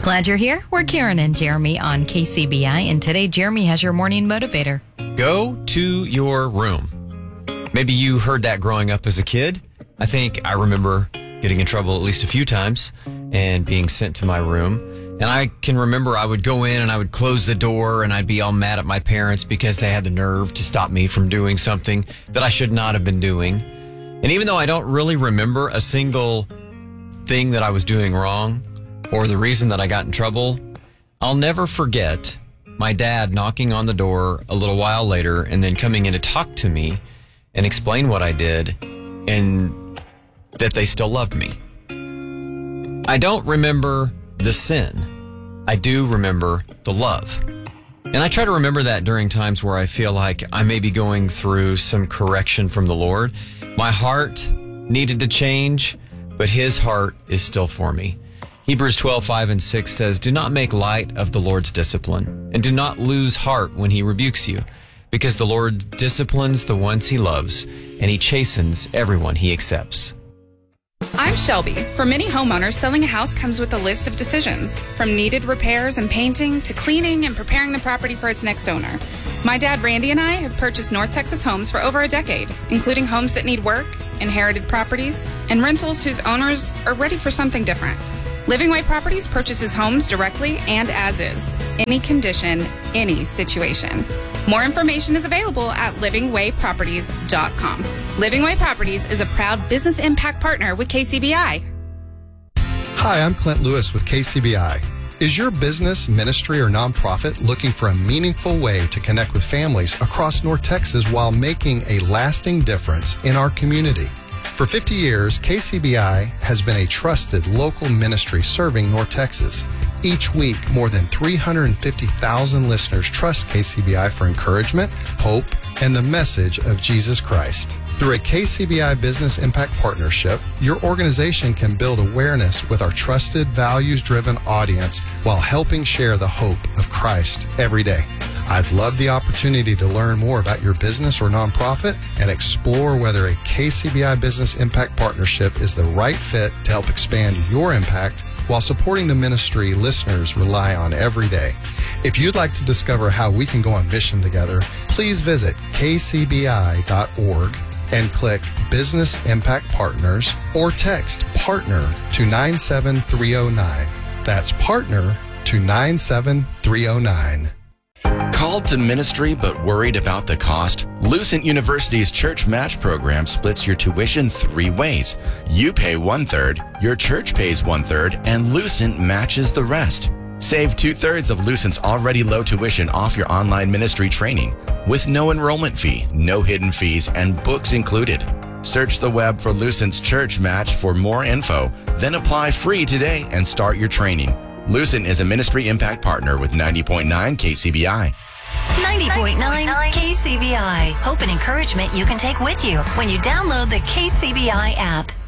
Glad you're here. We're Karen and Jeremy on KCBI, and today Jeremy has your morning motivator. Go to your room. Maybe you heard that growing up as a kid. I think I remember getting in trouble at least a few times and being sent to my room. And I can remember I would go in and I would close the door and I'd be all mad at my parents because they had the nerve to stop me from doing something that I should not have been doing. And even though I don't really remember a single thing that I was doing wrong or the reason that I got in trouble, I'll never forget my dad knocking on the door a little while later and then coming in to talk to me and explain what I did and that they still loved me. I don't remember the sin. I do remember the love. And I try to remember that during times where I feel like I may be going through some correction from the Lord. My heart needed to change, but his heart is still for me. Hebrews 12:5-6 says, "Do not make light of the Lord's discipline, and do not lose heart when he rebukes you, because the Lord disciplines the ones he loves, and he chastens everyone he accepts." I'm Shelby. For many homeowners, selling a house comes with a list of decisions, from needed repairs and painting to cleaning and preparing the property for its next owner. My dad, Randy, and I have purchased North Texas homes for over a decade, including homes that need work, inherited properties, and rentals whose owners are ready for something different. Living Way Properties purchases homes directly and as is, any condition, any situation. More information is available at livingwayproperties.com. Living Way Properties is a proud business impact partner with KCBI. Hi, I'm Clint Lewis with KCBI. Is your business, ministry, or nonprofit looking for a meaningful way to connect with families across North Texas while making a lasting difference in our community? For 50 years, KCBI has been a trusted local ministry serving North Texas. Each week, more than 350,000 listeners trust KCBI for encouragement, hope, and the message of Jesus Christ. Through a KCBI Business Impact Partnership, your organization can build awareness with our trusted, values-driven audience while helping share the hope of Christ every day. I'd love the opportunity to learn more about your business or nonprofit and explore whether a KCBI Business Impact Partnership is the right fit to help expand your impact while supporting the ministry listeners rely on every day. If you'd like to discover how we can go on mission together, please visit kcbi.org and click Business Impact Partners or text PARTNER to 97309. That's PARTNER to 97309. Called to ministry but worried about the cost? Lucent University's Church Match program splits your tuition 3 ways. You pay 1/3, your church pays 1/3, and Lucent matches the rest. Save 2/3 of Lucent's already low tuition off your online ministry training with no enrollment fee, no hidden fees, and books included. Search the web for Lucent's Church Match for more info, then apply free today and start your training. Lucent is a ministry impact partner with 90.9 KCBI. 90.9 KCBI. Hope and encouragement you can take with you when you download the KCBI app.